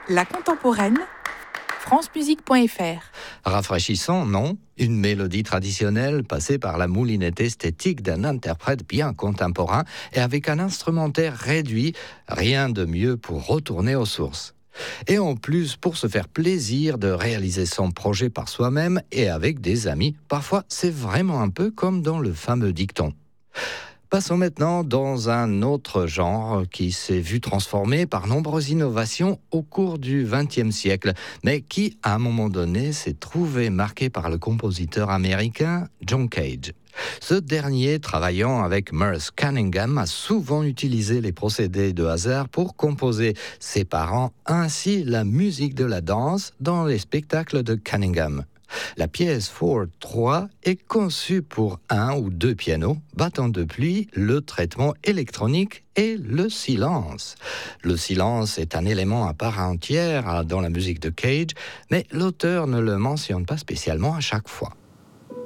La contemporaine, francemusique.fr. Rafraîchissant, non? Une mélodie traditionnelle passée par la moulinette esthétique d'un interprète bien contemporain et avec un instrumentaire réduit, rien de mieux pour retourner aux sources. Et en plus, pour se faire plaisir de réaliser son projet par soi-même et avec des amis, parfois c'est vraiment un peu comme dans le fameux dicton. Passons maintenant dans un autre genre qui s'est vu transformé par nombreuses innovations au cours du XXe siècle, mais qui, à un moment donné, s'est trouvé marqué par le compositeur américain John Cage. Ce dernier, travaillant avec Merce Cunningham, a souvent utilisé les procédés de hasard pour composer, séparant ainsi la musique de la danse dans les spectacles de Cunningham. La pièce Ford 3 est conçue pour un ou deux pianos, bâtons de pluie, le traitement électronique et le silence. Le silence est un élément à part entière dans la musique de Cage, mais l'auteur ne le mentionne pas spécialement à chaque fois.